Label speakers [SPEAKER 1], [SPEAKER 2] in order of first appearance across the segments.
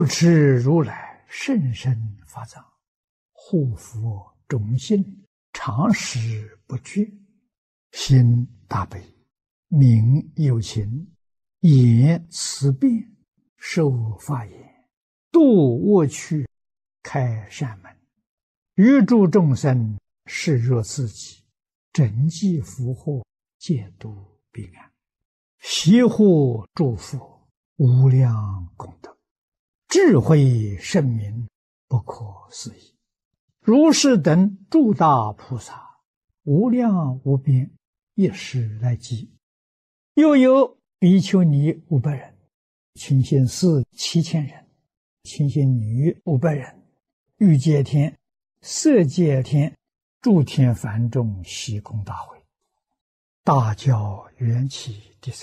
[SPEAKER 1] 不持如来甚深法藏，护佛忠信，常时不绝，心大悲，名有情，言慈悲，受法言，度恶趣，开善门，欲助众生，视若自己，整济福祸，戒度彼岸，悉护诸佛，无量功德，智慧圣明，不可思议。如是等诸大菩萨，无量无边，一时来集。又有比丘尼500人，清心寺7000人，清心女500人，欲界天、色界天、诸天梵众悉空大会，大教缘起第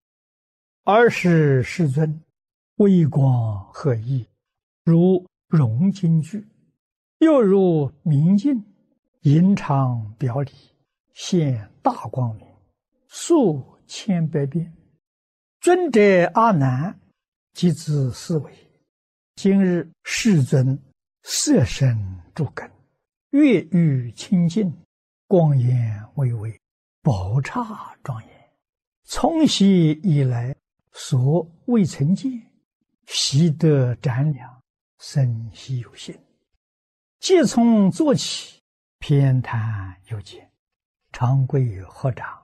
[SPEAKER 1] 3。20世尊，微光和熠，如融金具，又如明镜，隐常表里，现大光明，数千百变。尊者阿难即自思维：今日世尊色身诸根，月欲清净，光颜巍巍，宝刹庄严，从昔以来所未曾见，习得瞻量，生希有心。即从坐起，偏袒右肩，长跪合掌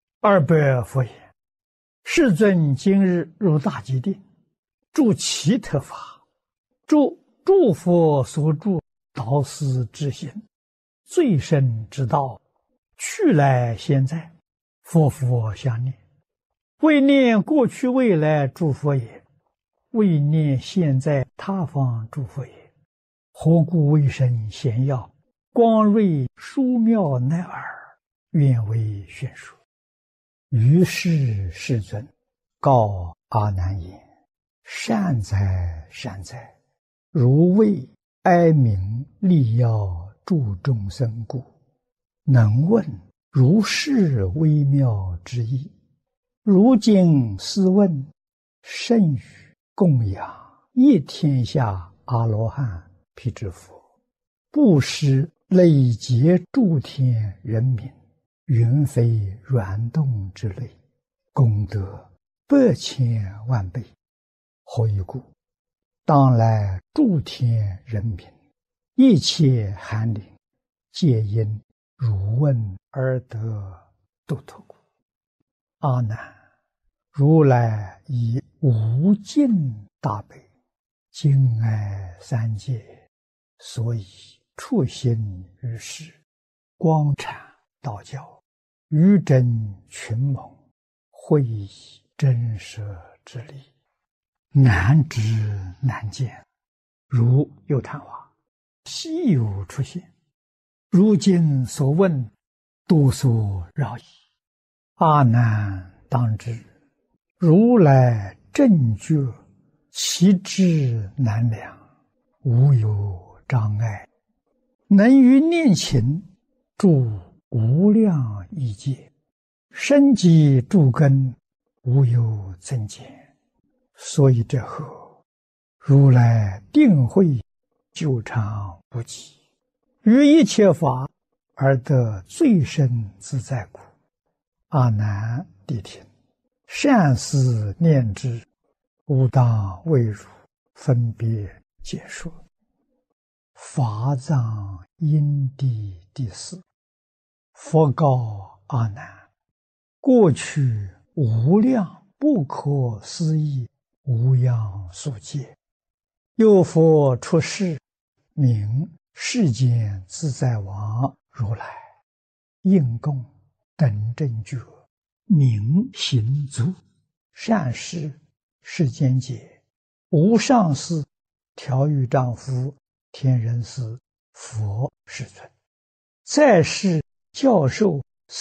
[SPEAKER 1] ，200佛言：世尊今日入大吉定，住其特法，住诸佛所住导师之心，最深之道，去来现在，佛佛相念，为念过去未来诸佛也，为念现在他方诸佛也。何故为身显耀，光瑞殊妙乃尔，愿为宣说。于是世尊告阿难言：善哉善哉，如为哀悯利要助众生故，能问如是微妙之意。如今斯问，甚于供养一天下阿罗汉辟支佛，布施累劫诸天人民，云非软动之类，功德100千万倍。何以故？当来诸天人民，一切寒灵，皆因汝问而得度脱故。阿难，如来以无尽大悲，敬爱三界，所以处心于世，光阐道教，于真群盟，会以真实之力，难知难见，如有昙花，稀有出现。如今所问，多所扰矣。阿难当知，如来正觉，其智难量，无有障碍，能于念勤，住无量异界，深积诸根，无有增减。所以这后，如来定慧久长不极，于一切法而得最深自在故。阿难谛听，善思念之，吾当为汝分别解说。法藏因地第4。佛告阿难：过去无量不可思议无量数劫，有佛出世，名世间自在王如来，应供等正觉，明行足，善事世间解，无上士、调御丈夫、天人师、佛世尊，在世教授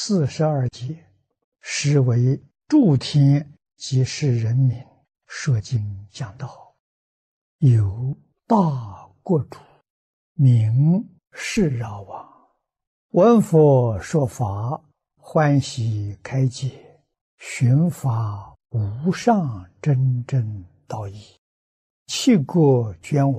[SPEAKER 1] 42劫，实为诸天及世人民说经讲道。有大国主，名释饶王，闻佛说法，欢喜开解，寻发无上真正道义。 弃国捐我。